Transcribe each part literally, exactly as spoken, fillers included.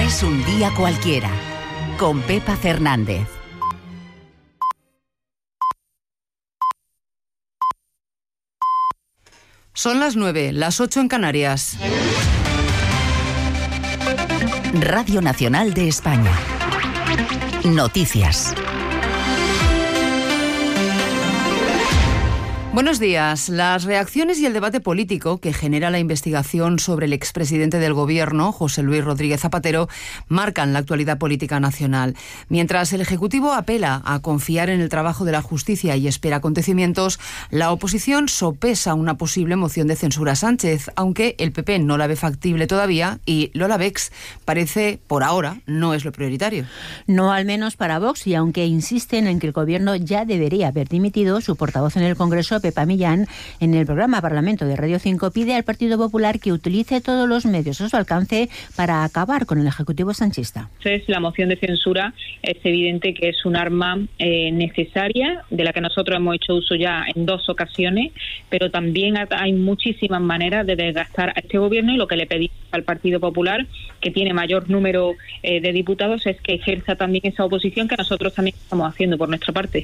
es un día cualquiera, con Pepa Fernández. Son las nueve, las ocho en Canarias. Radio Nacional de España. Noticias. Buenos días. Las reacciones y el debate político que genera la investigación sobre el expresidente del Gobierno, José Luis Rodríguez Zapatero, marcan la actualidad política nacional. Mientras el Ejecutivo apela a confiar en el trabajo de la justicia y espera acontecimientos, la oposición sopesa una posible moción de censura a Sánchez, aunque el P P no la ve factible todavía y Lola Bex parece, por ahora, no es lo prioritario. No al menos para Vox, y aunque insisten en que el Gobierno ya debería haber dimitido, su portavoz en el Congreso, Pepa Millán, en el programa Parlamento de Radio cinco, pide al Partido Popular que utilice todos los medios a su alcance para acabar con el Ejecutivo sanchista. Entonces, la moción de censura es evidente que es un arma eh, necesaria, de la que nosotros hemos hecho uso ya en dos ocasiones, pero también hay muchísimas maneras de desgastar a este Gobierno, y lo que le pedimos al Partido Popular, que tiene mayor número eh, de diputados, es que ejerza también esa oposición que nosotros también estamos haciendo por nuestra parte.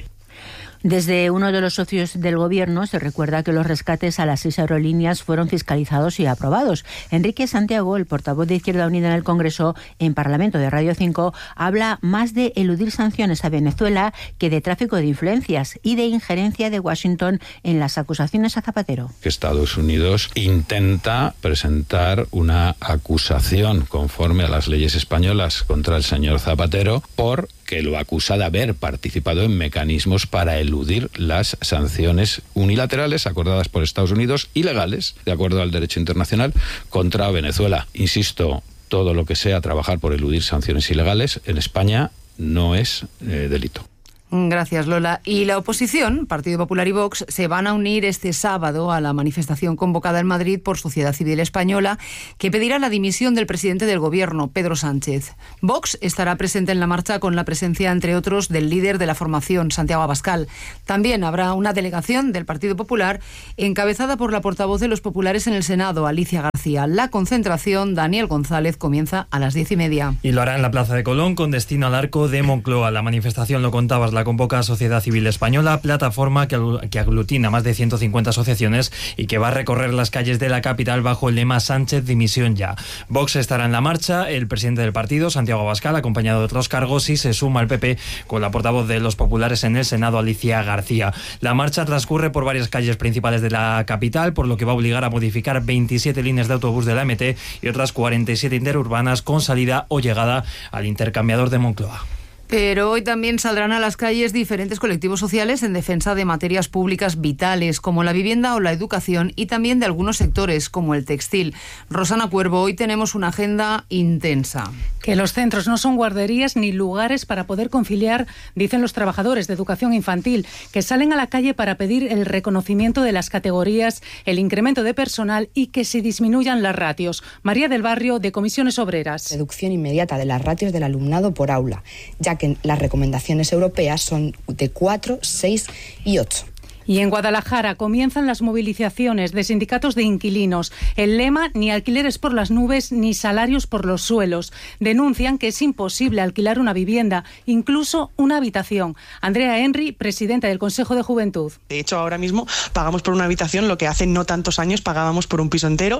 Desde uno de los socios del Gobierno se recuerda que los rescates a las seis aerolíneas fueron fiscalizados y aprobados. Enrique Santiago, el portavoz de Izquierda Unida en el Congreso, en Parlamento de Radio cinco, habla más de eludir sanciones a Venezuela que de tráfico de influencias y de injerencia de Washington en las acusaciones a Zapatero. Estados Unidos intenta presentar una acusación conforme a las leyes españolas contra el señor Zapatero por que lo acusa de haber participado en mecanismos para eludir las sanciones unilaterales acordadas por Estados Unidos, ilegales, de acuerdo al derecho internacional, contra Venezuela. Insisto, todo lo que sea trabajar por eludir sanciones ilegales en España no es eh, delito. Gracias, Lola. Y la oposición, Partido Popular y Vox, se van a unir este sábado a la manifestación convocada en Madrid por Sociedad Civil Española, que pedirá la dimisión del presidente del Gobierno, Pedro Sánchez. Vox estará presente en la marcha con la presencia, entre otros, del líder de la formación, Santiago Abascal. También habrá una delegación del Partido Popular encabezada por la portavoz de los populares en el Senado, Alicia García. La concentración, Daniel González, comienza a las diez y media. Y lo hará en la Plaza de Colón con destino al Arco de Moncloa. La manifestación, lo contabas, la convoca Sociedad Civil Española, plataforma que aglutina más de ciento cincuenta asociaciones y que va a recorrer las calles de la capital bajo el lema Sánchez dimisión ya. Vox estará en la marcha, el presidente del partido, Santiago Abascal, acompañado de otros cargos, y se suma al P P con la portavoz de los populares en el Senado, Alicia García. La marcha transcurre por varias calles principales de la capital, por lo que va a obligar a modificar veintisiete líneas de autobús de la M T y otras cuarenta y siete interurbanas con salida o llegada al intercambiador de Moncloa. Pero hoy también saldrán a las calles diferentes colectivos sociales en defensa de materias públicas vitales como la vivienda o la educación, y también de algunos sectores como el textil. Rosana Cuervo, hoy tenemos una agenda intensa. Que los centros no son guarderías ni lugares para poder conciliar, dicen los trabajadores de educación infantil, que salen a la calle para pedir el reconocimiento de las categorías, el incremento de personal y que se disminuyan las ratios. María del Barrio, de Comisiones Obreras. Reducción inmediata de las ratios del alumnado por aula, ya que las recomendaciones europeas son de cuatro, seis y ocho. Y en Guadalajara comienzan las movilizaciones de sindicatos de inquilinos. El lema, ni alquileres por las nubes ni salarios por los suelos. Denuncian que es imposible alquilar una vivienda, incluso una habitación. Andrea Henry, presidenta del Consejo de Juventud. De hecho, ahora mismo pagamos por una habitación lo que hace no tantos años pagábamos por un piso entero.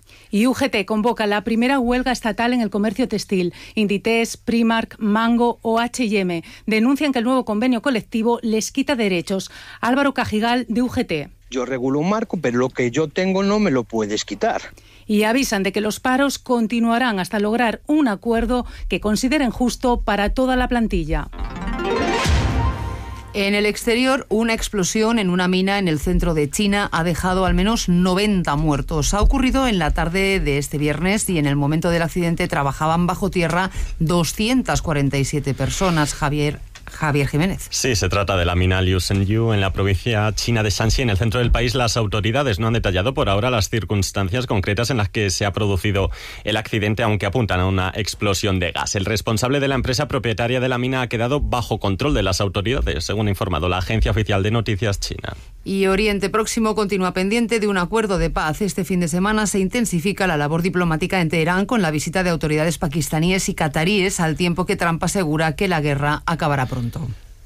Y U G T convoca la primera huelga estatal en el comercio textil. Inditex, Primark, Mango o H y M denuncian que el nuevo convenio colectivo les quita derechos. Álvaro Cajigal, de U G T. Yo regulo un marco, pero lo que yo tengo no me lo puedes quitar. Y avisan de que los paros continuarán hasta lograr un acuerdo que consideren justo para toda la plantilla. En el exterior, una explosión en una mina en el centro de China ha dejado al menos noventa muertos. Ha ocurrido en la tarde de este viernes y en el momento del accidente trabajaban bajo tierra doscientas cuarenta y siete personas. Javier Javier Jiménez. Sí, se trata de la mina Liu Shengyu en la provincia china de Shanxi, en el centro del país. Las autoridades no han detallado por ahora las circunstancias concretas en las que se ha producido el accidente, aunque apuntan a una explosión de gas. El responsable de la empresa propietaria de la mina ha quedado bajo control de las autoridades, según ha informado la agencia oficial de noticias china. Y Oriente Próximo continúa pendiente de un acuerdo de paz. Este fin de semana se intensifica la labor diplomática en Teherán con la visita de autoridades pakistaníes y cataríes, al tiempo que Trump asegura que la guerra acabará pronto.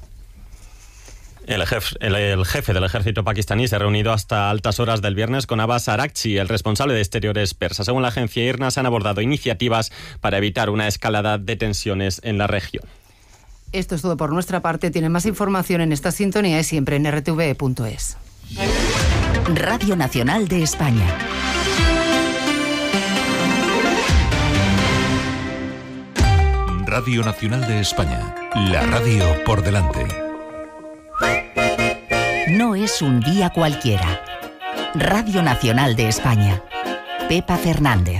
El jefe, el, el jefe del ejército pakistaní se ha reunido hasta altas horas del viernes con Abbas Araghchi, el responsable de exteriores persa. Según la agencia I R N A, se han abordado iniciativas para evitar una escalada de tensiones en la región. Esto es todo por nuestra parte. Tienen más información en esta sintonía y siempre en r t v punto es. Radio Nacional de España. Radio Nacional de España. La radio por delante. No es un día cualquiera. Radio Nacional de España. Pepa Fernández.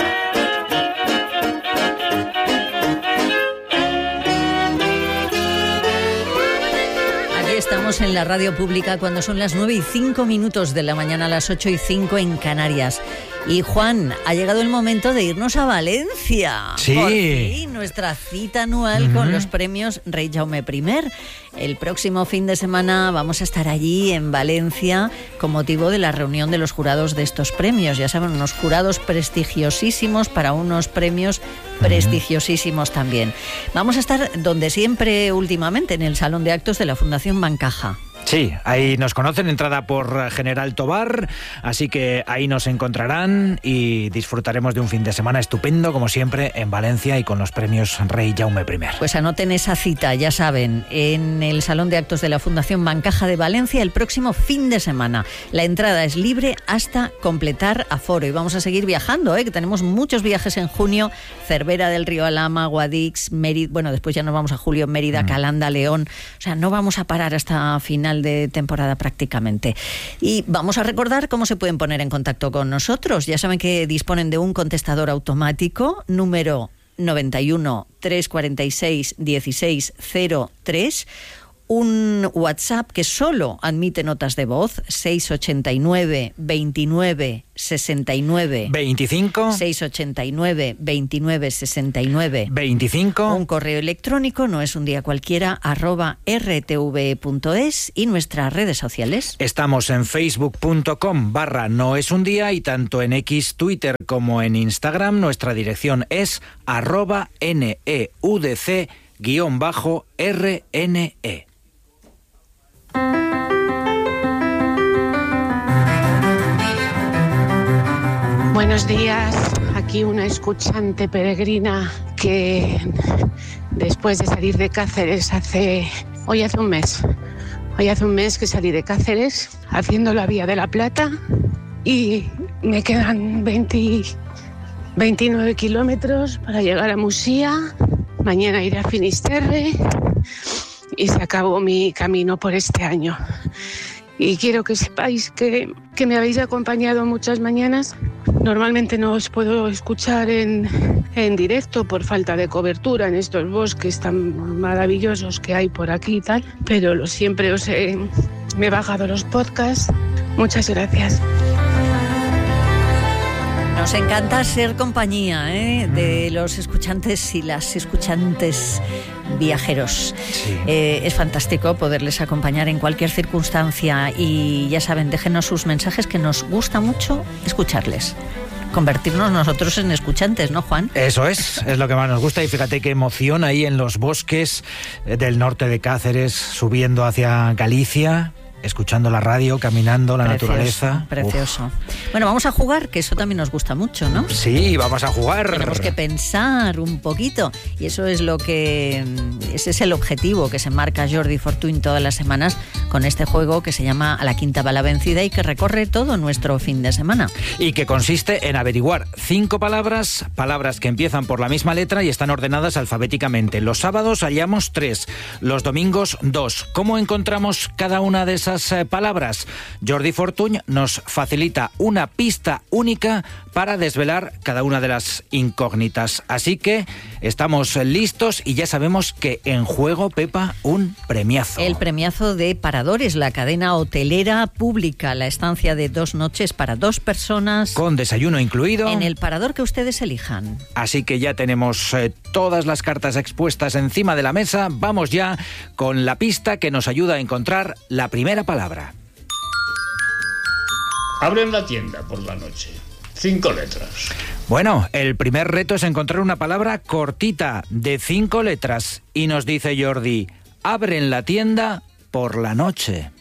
Estamos en la radio pública cuando son las nueve y cinco minutos de la mañana, a las ocho y cinco en Canarias. Y Juan, ha llegado el momento de irnos a Valencia. Sí. Por fin, nuestra cita anual uh-huh. con los premios Rey Jaume primero. El próximo fin de semana vamos a estar allí en Valencia con motivo de la reunión de los jurados de estos premios. Ya saben, unos jurados prestigiosísimos para unos premios prestigiosísimos también. Vamos a estar donde siempre últimamente, en el Salón de Actos de la Fundación Bancaja. Sí, ahí nos conocen, entrada por General Tobar, así que ahí nos encontrarán y disfrutaremos de un fin de semana estupendo, como siempre, en Valencia y con los premios Rey Jaume primero. Pues anoten esa cita, ya saben, en el Salón de Actos de la Fundación Bancaja de Valencia el próximo fin de semana. La entrada es libre hasta completar aforo y vamos a seguir viajando, ¿eh? Que tenemos muchos viajes en junio, Cervera del Río Alhama, Guadix, Mérida, bueno, después ya nos vamos a julio, Mérida, mm. Calanda, León, o sea, no vamos a parar hasta final de temporada prácticamente. Y vamos a recordar cómo se pueden poner en contacto con nosotros. Ya saben que disponen de un contestador automático, número noventa y uno, trescientos cuarenta y seis, dieciséis cero tres, un WhatsApp que solo admite notas de voz, seiscientos ochenta y nueve, veintinueve, sesenta y nueve, veinticinco, seiscientos ochenta y nueve, veintinueve, sesenta y nueve, veinticinco, un correo electrónico, no es un día cualquiera, arroba r t v punto es, y nuestras redes sociales. Estamos en facebook punto com barra no es un día y tanto en X, Twitter como en Instagram nuestra dirección es arroba neudc guión bajo rne. Buenos días, aquí una escuchante peregrina que después de salir de Cáceres hace, hoy hace un mes, hoy hace un mes que salí de Cáceres haciendo la Vía de la Plata y me quedan veinte, veintinueve kilómetros para llegar a Musía, mañana iré a Finisterre y se acabó mi camino por este año. Y quiero que sepáis que, que me habéis acompañado muchas mañanas. Normalmente no os puedo escuchar en, en directo por falta de cobertura en estos bosques tan maravillosos que hay por aquí y tal, pero lo, siempre os he, me he bajado los podcasts. Muchas gracias. Nos encanta ser compañía, ¿eh? de los escuchantes y las escuchantes viajeros. Sí. Eh, es fantástico poderles acompañar en cualquier circunstancia y ya saben, déjenos sus mensajes que nos gusta mucho escucharles. Convertirnos nosotros en escuchantes, ¿no, Juan? Eso es, es lo que más nos gusta y fíjate qué emoción ahí en los bosques del norte de Cáceres, subiendo hacia Galicia, escuchando la radio, caminando, la precioso, naturaleza. Precioso. Uf. Bueno, vamos a jugar, que eso también nos gusta mucho, ¿no? Sí, vamos a jugar. Tenemos que pensar un poquito y eso es lo que, ese es el objetivo que se marca Jordi Fortuny todas las semanas con este juego que se llama A la quinta va la vencida y que recorre todo nuestro fin de semana. Y que consiste en averiguar cinco palabras, palabras que empiezan por la misma letra y están ordenadas alfabéticamente. Los sábados hallamos tres, los domingos dos. ¿Cómo encontramos cada una de esas palabras? Jordi Fortuny nos facilita una pista única para desvelar cada una de las incógnitas. Así que estamos listos y ya sabemos que en juego, Pepa, un premiazo. El premiazo de Paradores, la cadena hotelera pública, la estancia de dos noches para dos personas. Con desayuno incluido. En el parador que ustedes elijan. Así que ya tenemos eh, todas las cartas expuestas encima de la mesa. Vamos ya con la pista que nos ayuda a encontrar la primera palabra. Abren la tienda por la noche. Cinco letras. Bueno, el primer reto es encontrar una palabra cortita de cinco letras. Y nos dice Jordi, abren la tienda por la noche.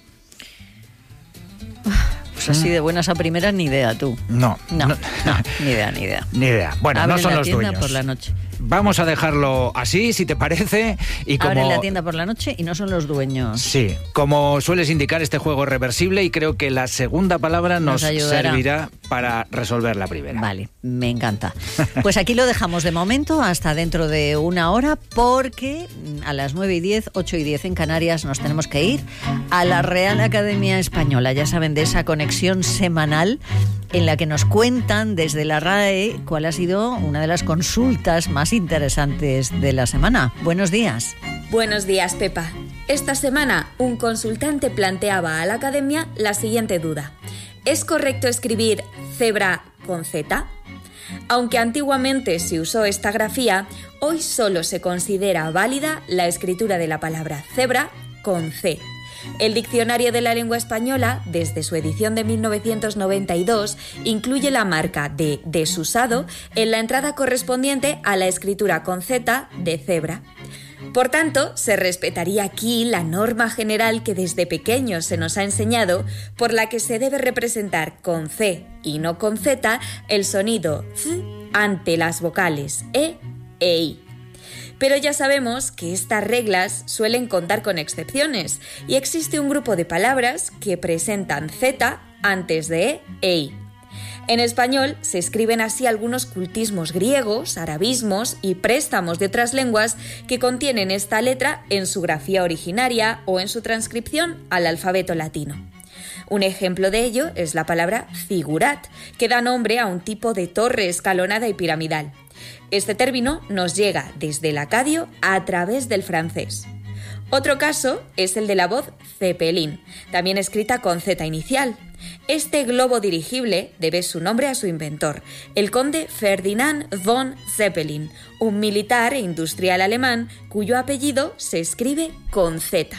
Pues así de buenas a primeras, ni idea tú. No. No, no, no ni idea, ni idea. Ni idea. Bueno, abren no son la los tienda dueños. Por la noche. Vamos a dejarlo así, si te parece. Y como... Abren la tienda por la noche y no son los dueños. Sí, como sueles indicar, este juego es reversible y creo que la segunda palabra nos, nos servirá para resolver la primera. Vale, me encanta. Pues aquí lo dejamos de momento hasta dentro de una hora, porque a las nueve y diez, ocho y diez en Canarias nos tenemos que ir a la Real Academia Española. Ya saben, de esa conexión semanal en la que nos cuentan desde la R A E cuál ha sido una de las consultas más interesantes de la semana. Buenos días. Buenos días, Pepa. Esta semana un consultante planteaba a la academia la siguiente duda. ¿Es correcto escribir cebra con Z? Aunque antiguamente se usó esta grafía, hoy solo se considera válida la escritura de la palabra cebra con C. El Diccionario de la Lengua Española, desde su edición de mil novecientos noventa y dos, incluye la marca de desusado en la entrada correspondiente a la escritura con Z de cebra. Por tanto, se respetaría aquí la norma general que desde pequeños se nos ha enseñado, por la que se debe representar con C y no con Z el sonido Z ante las vocales E e I. Pero ya sabemos que estas reglas suelen contar con excepciones y existe un grupo de palabras que presentan Z antes de E e I. En español se escriben así algunos cultismos griegos, arabismos y préstamos de otras lenguas que contienen esta letra en su grafía originaria o en su transcripción al alfabeto latino. Un ejemplo de ello es la palabra figurat, que da nombre a un tipo de torre escalonada y piramidal. Este término nos llega desde el acadio a través del francés. Otro caso es el de la voz Zeppelin, también escrita con Z inicial. Este globo dirigible debe su nombre a su inventor, el conde Ferdinand von Zeppelin, un militar e industrial alemán cuyo apellido se escribe con Z.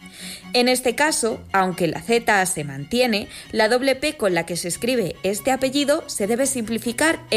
En este caso, aunque la Z se mantiene, la doble P con la que se escribe este apellido se debe simplificar